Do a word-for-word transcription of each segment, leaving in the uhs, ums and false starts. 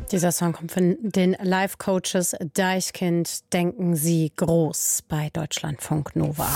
Dieser Song kommt von den Life-Coaches Deichkind, denken Sie groß bei Deutschlandfunk Nova.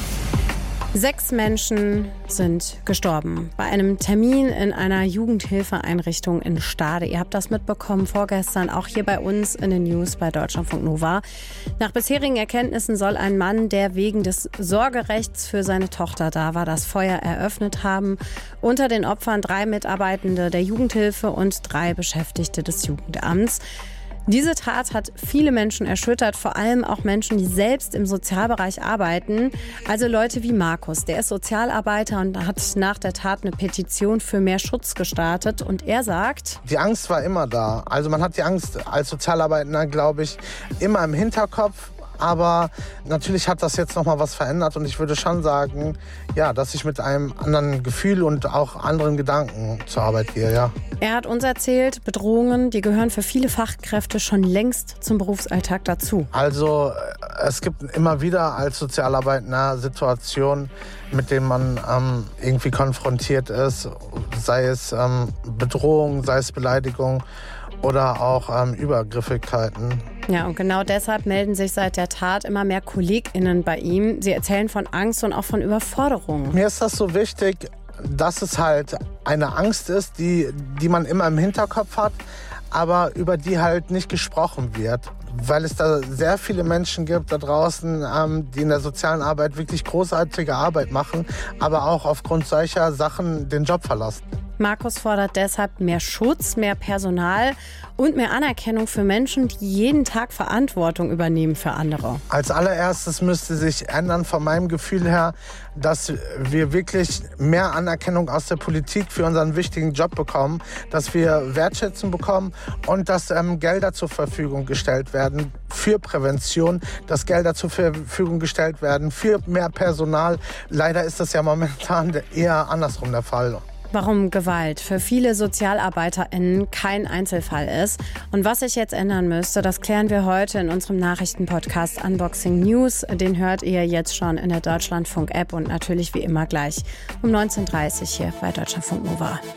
Sechs Menschen sind gestorben bei einem Termin in einer Jugendhilfeeinrichtung in Stade. Ihr habt das mitbekommen vorgestern, auch hier bei uns in den News bei Deutschlandfunk Nova. Nach bisherigen Erkenntnissen soll ein Mann, der wegen des Sorgerechts für seine Tochter da war, das Feuer eröffnet haben. Unter den Opfern drei Mitarbeitende der Jugendhilfe und drei Beschäftigte des Jugendamts. Diese Tat hat viele Menschen erschüttert, vor allem auch Menschen, die selbst im Sozialbereich arbeiten. Also Leute wie Markus, der ist Sozialarbeiter und hat nach der Tat eine Petition für mehr Schutz gestartet. Und er sagt: Die Angst war immer da. Also man hat die Angst als Sozialarbeiter, glaube ich, immer im Hinterkopf. Aber natürlich hat das jetzt noch mal was verändert und ich würde schon sagen, ja, dass ich mit einem anderen Gefühl und auch anderen Gedanken zur Arbeit gehe, ja. Er hat uns erzählt, Bedrohungen, die gehören für viele Fachkräfte schon längst zum Berufsalltag dazu. Also es gibt immer wieder als Sozialarbeiter Situationen, mit denen man ähm, irgendwie konfrontiert ist, sei es ähm, Bedrohung, sei es Beleidigung oder auch ähm, Übergriffigkeiten. Ja, und genau deshalb melden sich seit der Tat immer mehr KollegInnen bei ihm. Sie erzählen von Angst und auch von Überforderungen. Mir ist das so wichtig, dass es halt eine Angst ist, die, die man immer im Hinterkopf hat, aber über die halt nicht gesprochen wird. Weil es da sehr viele Menschen gibt da draußen, ähm, die in der sozialen Arbeit wirklich großartige Arbeit machen, aber auch aufgrund solcher Sachen den Job verlassen. Markus fordert deshalb mehr Schutz, mehr Personal und mehr Anerkennung für Menschen, die jeden Tag Verantwortung übernehmen für andere. Als allererstes müsste sich ändern von meinem Gefühl her, dass wir wirklich mehr Anerkennung aus der Politik für unseren wichtigen Job bekommen, dass wir Wertschätzung bekommen und dass ähm, Gelder zur Verfügung gestellt werden für Prävention, dass Gelder zur Verfügung gestellt werden für mehr Personal. Leider ist das ja momentan eher andersrum der Fall. Warum Gewalt für viele SozialarbeiterInnen kein Einzelfall ist und was sich jetzt ändern müsste, das klären wir heute in unserem Nachrichtenpodcast Unboxing News. Den hört ihr jetzt schon in der Deutschlandfunk-App und natürlich wie immer gleich um neunzehn Uhr dreißig hier bei Deutschlandfunk Nova.